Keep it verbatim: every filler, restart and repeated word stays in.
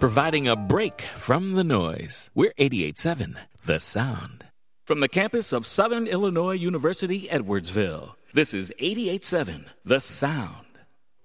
providing a break from the noise. We're eighty-eight point seven, The Sound. From the campus of Southern Illinois University, Edwardsville, this is eighty-eight point seven, The Sound.